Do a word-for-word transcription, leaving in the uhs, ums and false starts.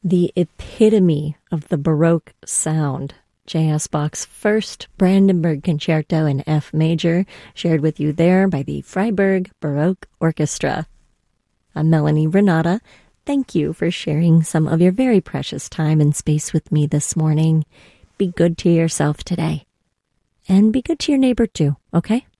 the epitome of the Baroque sound. J S. Bach's first Brandenburg Concerto in F major, shared with you there by the Freiburg Baroque Orchestra. I'm Melanie Renata. Thank you for sharing some of your very precious time and space with me this morning. Be good to yourself today. And be good to your neighbor too, okay?